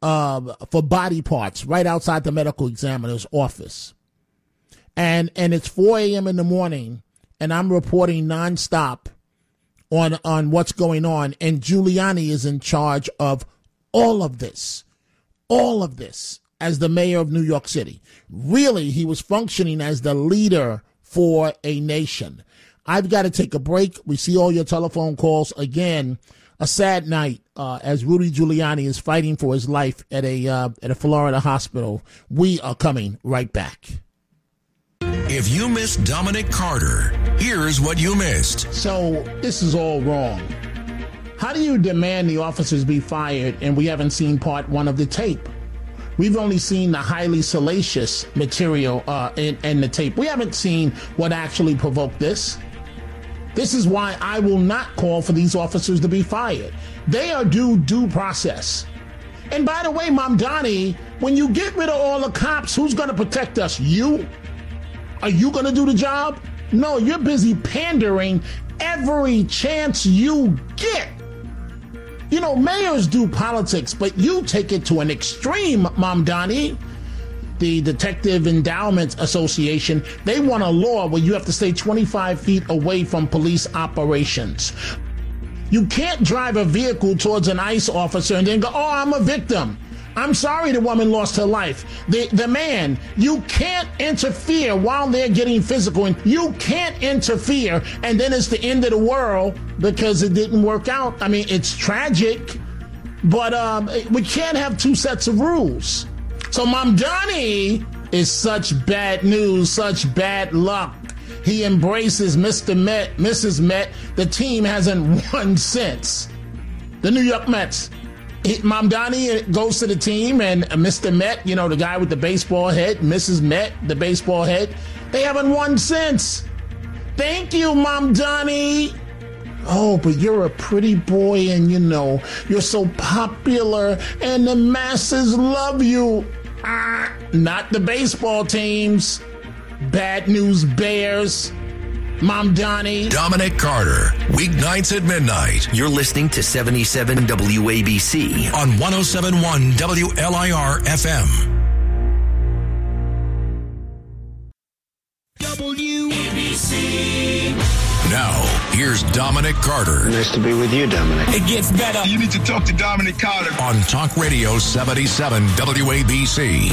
for body parts right outside the medical examiner's office. And it's 4 a.m. in the morning, and I'm reporting nonstop on what's going on. And Giuliani is in charge of all of this as the mayor of New York City. Really, he was functioning as the leader for a nation. I've got to take a break. We see all your telephone calls. Again, a sad night as Rudy Giuliani is fighting for his life at a Florida hospital. We are coming right back. If you missed Dominic Carter, here's what you missed. So this is all wrong. How do you demand the officers be fired and we haven't seen part one of the tape? We've only seen the highly salacious material in the tape. We haven't seen what actually provoked this. This is why I will not call for these officers to be fired. They are due process. And by the way, Mamdani, when you get rid of all the cops, who's going to protect us? You? Are you going to do the job? No, you're busy pandering every chance you get. You know, mayors do politics, but you take it to an extreme, Mamdani. The Detective Endowment Association, they want a law where you have to stay 25 feet away from police operations. You can't drive a vehicle towards an ICE officer and then go, oh, I'm a victim. I'm sorry the woman lost her life. The man, you can't interfere while they're getting physical, and you can't interfere, and then it's the end of the world because it didn't work out. I mean, it's tragic, but we can't have two sets of rules. So Mamdani is such bad news, such bad luck. He embraces Mr. Met, Mrs. Met. The team hasn't won since. The New York Mets. Mamdani goes to the team, and Mr. Met, you know, the guy with the baseball head, Mrs. Met, the baseball head, they haven't won since. Thank you, Mamdani. Oh, but you're a pretty boy, and you know, you're so popular, and the masses love you. Not the baseball teams. Bad news bears. Mamdani. Dominic Carter, weeknights at midnight. You're listening to 77 WABC on 107.1 WLIR FM. WABC. Now, here's Dominic Carter. Nice to be with you, Dominic. It gets better. You need to talk to Dominic Carter on Talk Radio 77 WABC.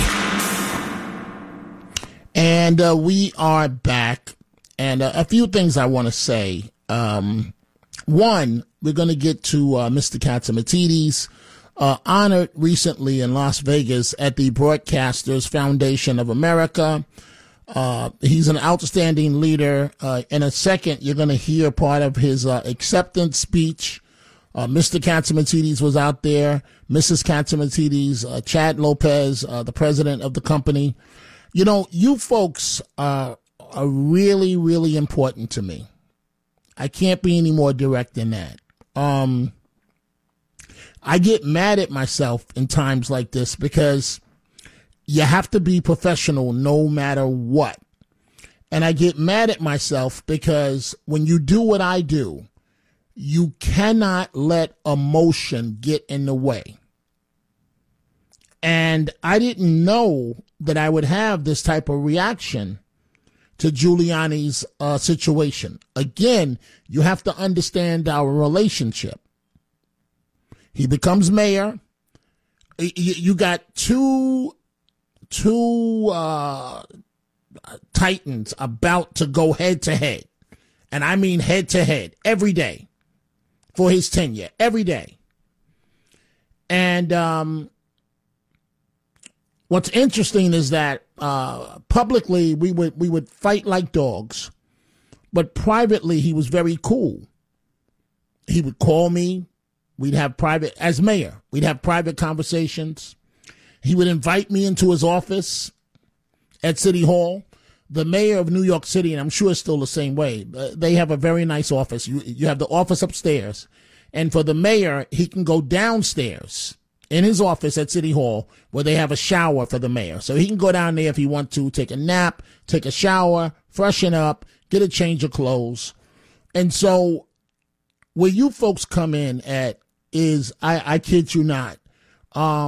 And we are back. And a few things I want to say. One, we're going to get to Mr. Catsimatidis, honored recently in Las Vegas at the Broadcasters Foundation of America. He's an outstanding leader. In a second, you're going to hear part of his acceptance speech. Mr. Catsimatidis was out there. Mrs. Catsimatidis, Chad Lopez, the president of the company. You know, you folks are really, really important to me. I can't be any more direct than that. I get mad at myself in times like this because you have to be professional no matter what. And I get mad at myself because when you do what I do, you cannot let emotion get in the way. And I didn't know that I would have this type of reaction to Giuliani's situation. Again, you have to understand our relationship. He becomes mayor. You got two titans about to go head to head. And I mean head to head every day for his tenure, every day. And what's interesting is that publicly we would fight like dogs, but privately he was very cool. He would call me. We'd have private, as mayor, we'd have private conversations. He would invite me into his office at City Hall. The mayor of New York City, and I'm sure it's still the same way, they have a very nice office. You have the office upstairs. And for the mayor, he can go downstairs in his office at City Hall where they have a shower for the mayor. So he can go down there if he wants to, take a nap, take a shower, freshen up, get a change of clothes. And so where you folks come in at is, I kid you not,